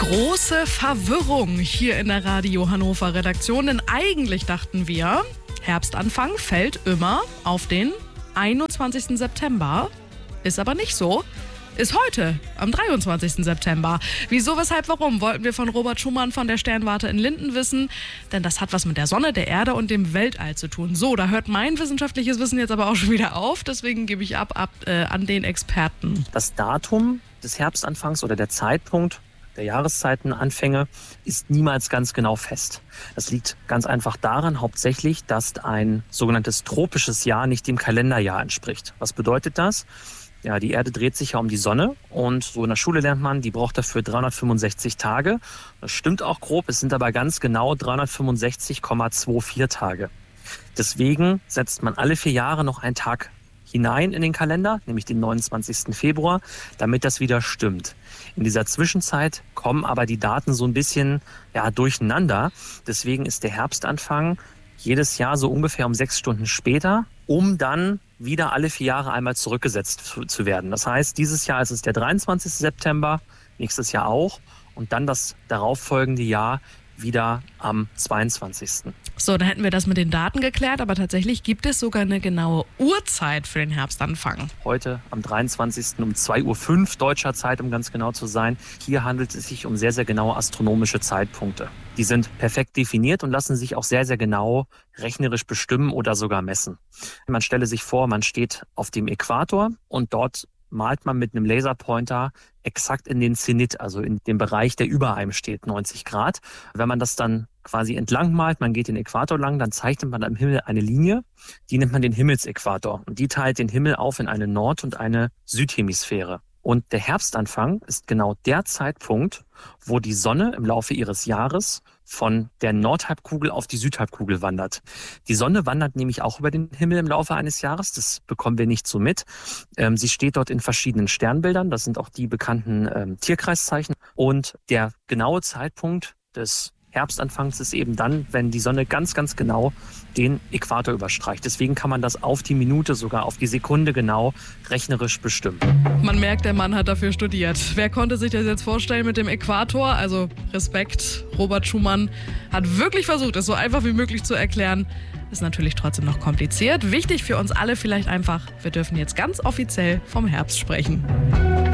Große Verwirrung hier in der Radio Hannover Redaktion, denn eigentlich dachten wir, Herbstanfang fällt immer auf den 21. September. Ist aber nicht so. Ist heute, am 23. September. Wieso, weshalb, warum, wollten wir von Robert Schumann von der Sternwarte in Linden wissen. Denn das hat was mit der Sonne, der Erde und dem Weltall zu tun. So, da hört mein wissenschaftliches Wissen jetzt aber auch schon wieder auf. Deswegen gebe ich ab an den Experten. Das Datum des Herbstanfangs oder der Zeitpunkt der Jahreszeitenanfänge ist niemals ganz genau fest. Das liegt ganz einfach daran, hauptsächlich, dass ein sogenanntes tropisches Jahr nicht dem Kalenderjahr entspricht. Was bedeutet das? Ja, die Erde dreht sich ja um die Sonne und so in der Schule lernt man, die braucht dafür 365 Tage. Das stimmt auch grob, es sind aber ganz genau 365,24 Tage. Deswegen setzt man alle 4 Jahre noch einen Tag hinein in den Kalender, nämlich den 29. Februar, damit das wieder stimmt. In dieser Zwischenzeit kommen aber die Daten so ein bisschen durcheinander. Deswegen ist der Herbstanfang jedes Jahr so ungefähr um 6 Stunden später, um dann wieder alle 4 Jahre einmal zurückgesetzt zu werden. Das heißt, dieses Jahr ist es der 23. September, nächstes Jahr auch und dann das darauffolgende Jahr wieder am 22. So, dann hätten wir das mit den Daten geklärt, aber tatsächlich gibt es sogar eine genaue Uhrzeit für den Herbstanfang. Heute am 23. um 2:05 Uhr deutscher Zeit, um ganz genau zu sein. Hier handelt es sich um sehr, sehr genaue astronomische Zeitpunkte. Die sind perfekt definiert und lassen sich auch sehr, sehr genau rechnerisch bestimmen oder sogar messen. Man stelle sich vor, man steht auf dem Äquator und dort malt man mit einem Laserpointer exakt in den Zenit, also in dem Bereich, der über einem steht, 90 Grad. Wenn man das dann quasi entlang malt, man geht den Äquator lang, dann zeichnet man am Himmel eine Linie, die nennt man den Himmelsäquator. Und die teilt den Himmel auf in eine Nord- und eine Südhemisphäre. Und der Herbstanfang ist genau der Zeitpunkt, wo die Sonne im Laufe ihres Jahres von der Nordhalbkugel auf die Südhalbkugel wandert. Die Sonne wandert nämlich auch über den Himmel im Laufe eines Jahres. Das bekommen wir nicht so mit. Sie steht dort in verschiedenen Sternbildern. Das sind auch die bekannten Tierkreiszeichen. Und der genaue Zeitpunkt des Herbstanfangs ist eben dann, wenn die Sonne ganz, ganz genau den Äquator überstreicht. Deswegen kann man das auf die Minute, sogar auf die Sekunde genau rechnerisch bestimmen. Man merkt, der Mann hat dafür studiert. Wer konnte sich das jetzt vorstellen mit dem Äquator? Also Respekt, Robert Schumann hat wirklich versucht, es so einfach wie möglich zu erklären. Ist natürlich trotzdem noch kompliziert. Wichtig für uns alle vielleicht einfach, wir dürfen jetzt ganz offiziell vom Herbst sprechen.